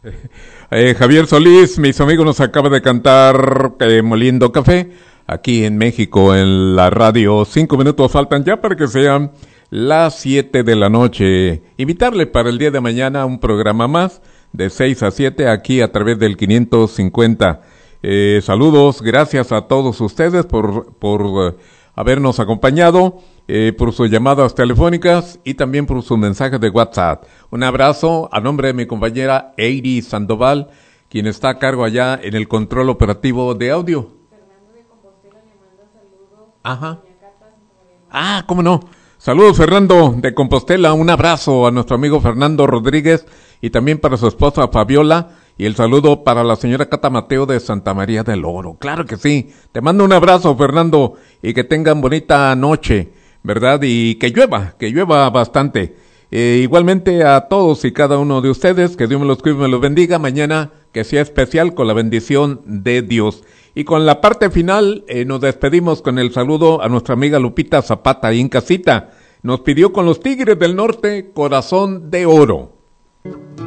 Javier Solís, mis amigos, nos acaba de cantar Moliendo Café, aquí en México, en la radio. 5 minutos faltan ya para que sean las 7 de la noche. Invitarle para el día de mañana un programa más, de 6 a 7, aquí a través del 550. Saludos, gracias a todos ustedes por habernos acompañado, por sus llamadas telefónicas y también por sus mensajes de WhatsApp. Un abrazo a nombre de mi compañera Eiri Sandoval, quien está a cargo allá en el control operativo de audio. Fernando de Compostela le manda saludos. Ajá. Ah, ¿cómo no? Saludos, Fernando de Compostela. Un abrazo a nuestro amigo Fernando Rodríguez y también para su esposa Fabiola. Y el saludo para la señora Cata Mateo de Santa María del Oro. Claro que sí. Te mando un abrazo, Fernando, y que tengan bonita noche, ¿verdad? Y que llueva bastante. Igualmente a todos y cada uno de ustedes, que Dios me los cuide y me los bendiga. Mañana que sea especial con la bendición de Dios. Y con la parte final nos despedimos con el saludo a nuestra amiga Lupita Zapata ahí en casita. Nos pidió con los Tigres del Norte, Corazón de Oro.